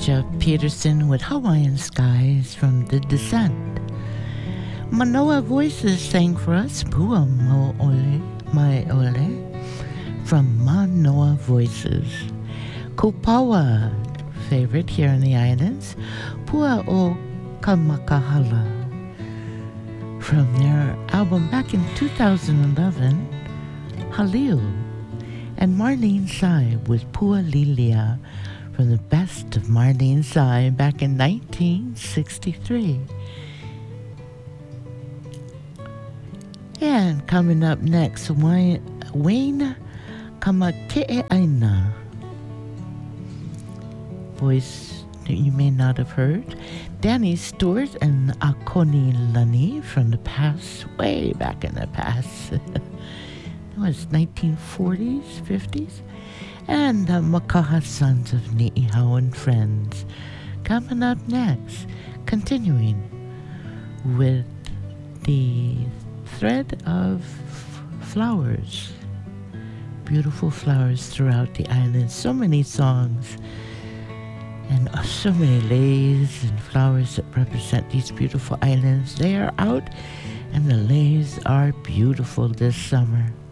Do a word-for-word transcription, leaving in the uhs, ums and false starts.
Jeff Peterson with Hawaiian Skies from The Descent. Manoa Voices sang for us Pua Mo Ole Mai Ole from Manoa Voices. Kupawa, favorite here in the islands, Pua o Kamakahala from their album back in two thousand eleven, Halil. And Marlene Sai with Pua Lilia from the best of Marlene Sai back in nineteen sixty-three. And coming up next, Wayne Kamake'eaina. Voice that you may not have heard. Danny Stewart and Akoni Lani from the past, way back in the past. It was nineteen forties, fifties. And the Makaha Sons of Ni'ihau and Friends. Coming up next, continuing with the thread of flowers. Beautiful flowers throughout the island. So many songs and so many leis and flowers that represent these beautiful islands. They are out and the leis are beautiful this summer.